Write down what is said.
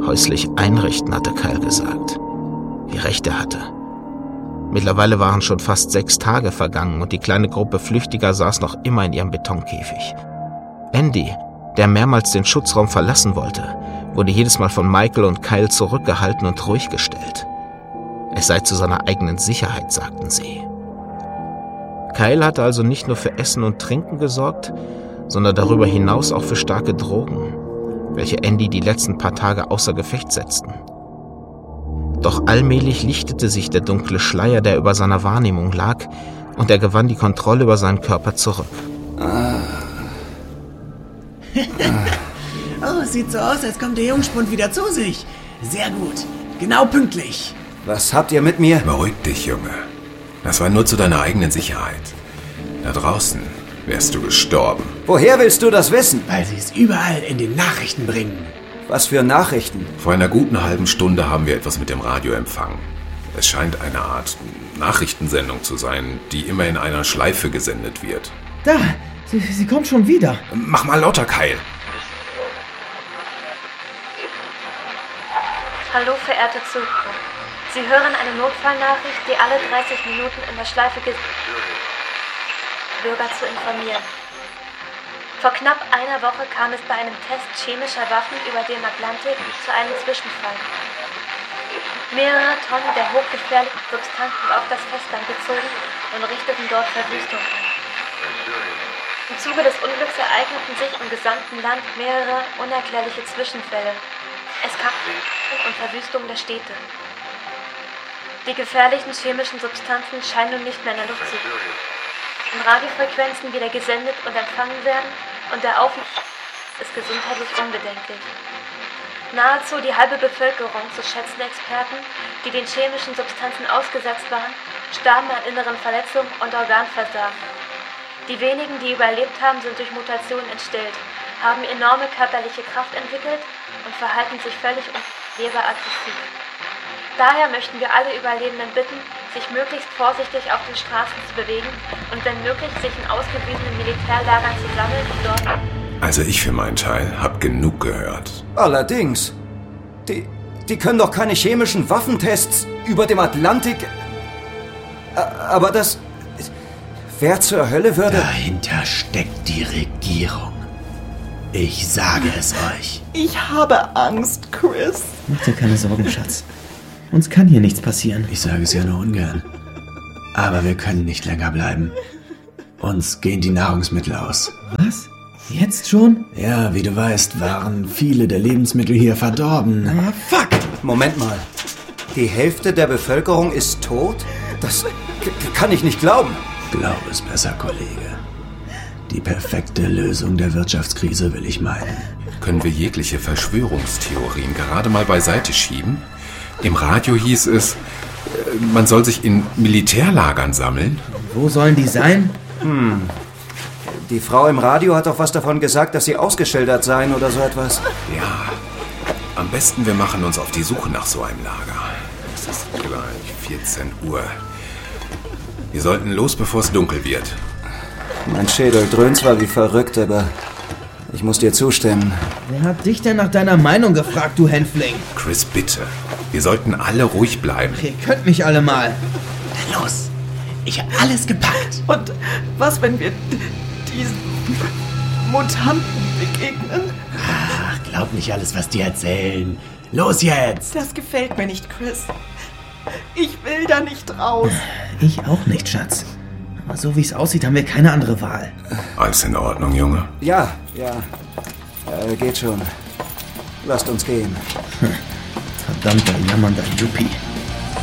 Häuslich einrichten, hatte Kyle gesagt. Wie recht er hatte. Mittlerweile waren schon fast 6 Tage vergangen und die kleine Gruppe Flüchtiger saß noch immer in ihrem Betonkäfig. Andy, der mehrmals den Schutzraum verlassen wollte, wurde jedes Mal von Michael und Kyle zurückgehalten und ruhig gestellt. Es sei zu seiner eigenen Sicherheit, sagten sie. Kyle hatte also nicht nur für Essen und Trinken gesorgt, sondern darüber hinaus auch für starke Drogen, welche Andy die letzten paar Tage außer Gefecht setzten. Doch allmählich lichtete sich der dunkle Schleier, der über seiner Wahrnehmung lag, und er gewann die Kontrolle über seinen Körper zurück. Oh, es sieht so aus, als kommt der Jungspund wieder zu sich. Sehr gut. Genau pünktlich. Was habt ihr mit mir? Beruhig dich, Junge. Das war nur zu deiner eigenen Sicherheit. Da draußen wärst du gestorben. Woher willst du das wissen? Weil sie es überall in den Nachrichten bringen. Was für Nachrichten? Vor einer guten halben Stunde haben wir etwas mit dem Radio empfangen. Es scheint eine Art Nachrichtensendung zu sein, die immer in einer Schleife gesendet wird. Da, sie kommt schon wieder. Mach mal lauter, Kyle. Hallo, verehrte Zuhörer. Sie hören eine Notfallnachricht, die alle 30 Minuten in der Schleife Bürger zu informieren. Vor knapp einer Woche kam es bei einem Test chemischer Waffen über dem Atlantik zu einem Zwischenfall. Mehrere Tonnen der hochgefährlichen Substanzen auf das Festland gezogen und richteten dort Verwüstung an. Im Zuge des Unglücks ereigneten sich im gesamten Land mehrere unerklärliche Zwischenfälle. Es kam und Verwüstung der Städte. Die gefährlichen chemischen Substanzen scheinen nun nicht mehr in der Luft zu sein. In Radiofrequenzen wieder gesendet und empfangen werden und der Aufenthalt ist gesundheitlich unbedenklich. Nahezu die halbe Bevölkerung, so schätzen Experten, die den chemischen Substanzen ausgesetzt waren, starben an inneren Verletzungen und Organversagen. Die wenigen, die überlebt haben, sind durch Mutationen entstellt, haben enorme körperliche Kraft entwickelt und verhalten sich völlig aggressiv. Daher möchten wir alle Überlebenden bitten, sich möglichst vorsichtig auf den Straßen zu bewegen und wenn möglich sich in ausgewiesenen Militärlagern zu sammeln und dort... Also ich für meinen Teil hab genug gehört. Allerdings. Die können doch keine chemischen Waffentests über dem Atlantik... Aber das... Wer zur Hölle würde... Dahinter steckt die Regierung. Ich sage es euch. Ich habe Angst, Chris. Mach dir keine Sorgen, Schatz. Uns kann hier nichts passieren. Ich sage es ja nur ungern. Aber wir können nicht länger bleiben. Uns gehen die Nahrungsmittel aus. Was? Jetzt schon? Ja, wie du weißt, waren viele der Lebensmittel hier verdorben. Ah, fuck! Moment mal. Die Hälfte der Bevölkerung ist tot? Das kann ich nicht glauben. Glaub es besser, Kollege. Die perfekte Lösung der Wirtschaftskrise will ich meinen. Können wir jegliche Verschwörungstheorien gerade mal beiseite schieben? Im Radio hieß es, man soll sich in Militärlagern sammeln. Wo sollen die sein? Die Frau im Radio hat doch was davon gesagt, dass sie ausgeschildert seien oder so etwas. Ja, am besten wir machen uns auf die Suche nach so einem Lager. Es ist gleich 14 Uhr. Wir sollten los, bevor es dunkel wird. Mein Schädel dröhnt zwar wie verrückt, aber ich muss dir zustimmen. Wer hat dich denn nach deiner Meinung gefragt, du Hänfling? Chris, bitte. Wir sollten alle ruhig bleiben. Ihr könnt mich alle mal. Na los, ich hab alles gepackt. Und was, wenn wir diesen Mutanten begegnen? Ach, glaub nicht alles, was die erzählen. Los jetzt! Das gefällt mir nicht, Chris. Ich will da nicht raus. Ich auch nicht, Schatz. Aber so wie es aussieht, haben wir keine andere Wahl. Alles in Ordnung, Junge? Ja. Geht schon. Lasst uns gehen. Verdammter jammernder Yuppie.